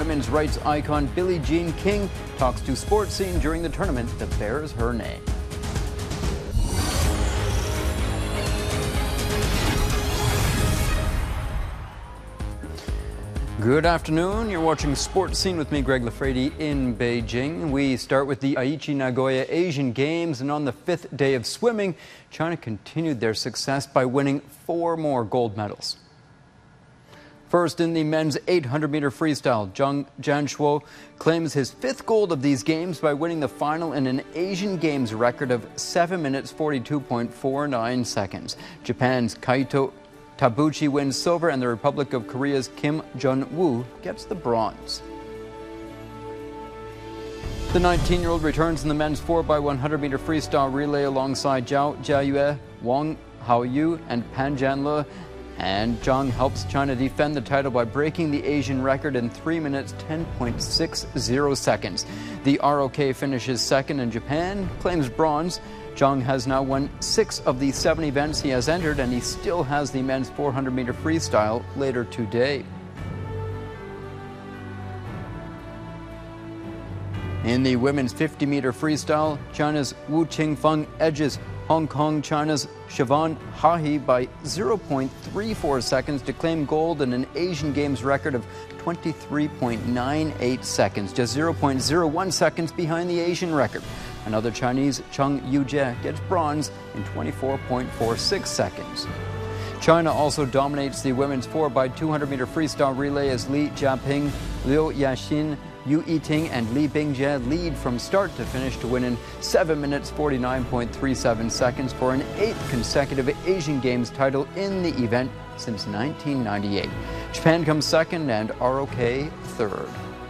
women's rights icon Billie Jean King talks to Sports Scene during the tournament that bears her name. Good afternoon. You're watching Sports Scene with me, Greg Lafredi, in Beijing. We start with the Aichi Nagoya Asian Games, and on the fifth day of swimming, China continued their success by winning 4 more gold medals. First, in the men's 800-meter freestyle, Zhang Jianshuo claims his 5th gold of these games by winning the final in an Asian Games record of 7 minutes 42.49 seconds. Japan's Kaito Tabuchi wins silver, and the Republic of Korea's Kim Jun-woo gets the bronze. The 19-year-old returns in the men's 4x100-meter freestyle relay alongside Zhao Jiayue, Wang Haoyu, and Pan Jianle. And Zhang helps China defend the title by breaking the Asian record in 3 minutes 10.60 seconds. The ROK finishes second, and Japan claims bronze. Zhang has now won 6 of the 7 events he has entered, and he still has the men's 400-meter freestyle later today. In the women's 50-meter freestyle, China's Wu Qingfeng edges Hong Kong, China's Siobhan Hahi by 0.34 seconds to claim gold in an Asian Games record of 23.98 seconds, just 0.01 seconds behind the Asian record. Another Chinese, Cheng Yujie, gets bronze in 24.46 seconds. China also dominates the women's 4x200-meter freestyle relay as Li Jiaping, Liu Yaxin, Yu Yiting, and Li Bingjie lead from start to finish to win in 7 minutes 49.37 seconds for an 8th consecutive Asian Games title in the event since 1998. Japan comes second and ROK third.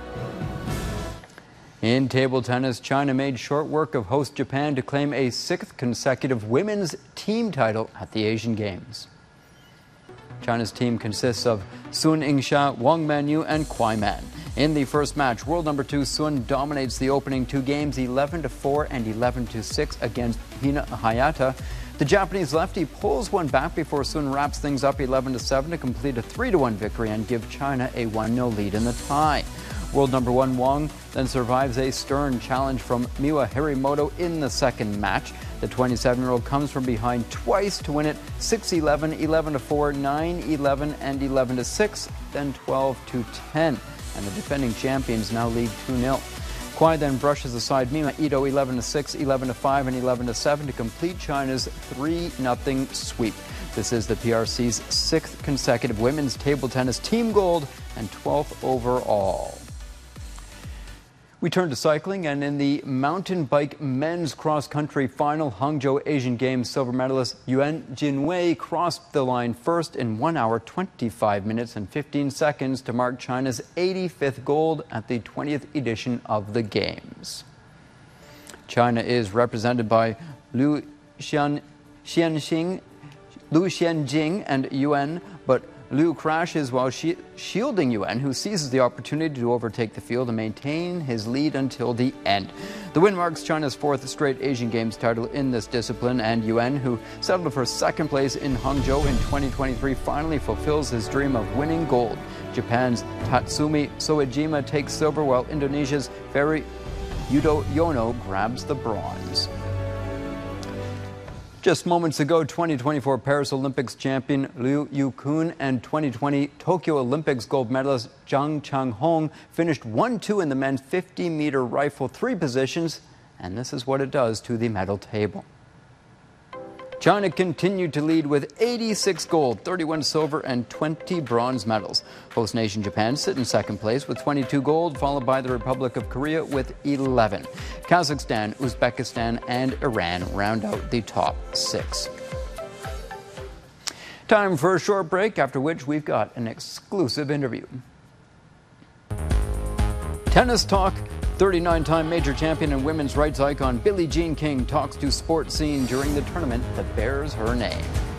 In table tennis, China made short work of host Japan to claim a 6th consecutive women's team title at the Asian Games. China's team consists of Sun Yingxia, Wang Manyu, and Kuai Man. In the first match, world number 2 Sun dominates the opening 2 games 11-4 and 11-6 against Hina Hayata. The Japanese lefty pulls one back before Sun wraps things up 11-7 to complete a 3-1 victory and give China a 1-0 lead in the tie. World number 1 Wang then survives a stern challenge from Miwa Hirimoto in the second match. The 27-year-old comes from behind twice to win it 6-11, 11-4, 9-11, and 11-6, then 12-10. And the defending champions now lead 2-0. Kuai then brushes aside Mima Ito 11-6, 11-5, and 11-7 to complete China's 3-0 sweep. This is the PRC's 6th consecutive women's table tennis team gold and 12th overall. We turn to cycling, and in the mountain bike men's cross-country final, Hangzhou Asian Games silver medalist Yuan Jinwei crossed the line first in 1 hour, 25 minutes and 15 seconds to mark China's 85th gold at the 20th edition of the Games. China is represented by Liu Xianjing and Yuan, but Liu crashes while shielding Yuan, who seizes the opportunity to overtake the field and maintain his lead until the end. The win marks China's 4th straight Asian Games title in this discipline, and Yuan, who settled for 2nd place in Hangzhou in 2023, finally fulfills his dream of winning gold. Japan's Tatsumi Soejima takes silver, while Indonesia's Ferry Yudhoyono grabs the bronze. Just moments ago, 2024 Paris Olympics champion Liu Yukun and 2020 Tokyo Olympics gold medalist Zhang Changhong finished 1-2 in the men's 50-meter rifle 3 positions, and this is what it does to the medal table. China continued to lead with 86 gold, 31 silver, and 20 bronze medals. Host nation Japan sit in 2nd place with 22 gold, followed by the Republic of Korea with 11. Kazakhstan, Uzbekistan, and Iran round out the top 6. Time for a short break, after which we've got an exclusive interview. Tennis Talk. 39-time major champion and women's rights icon Billie Jean King talks to Sports Scene during the tournament that bears her name.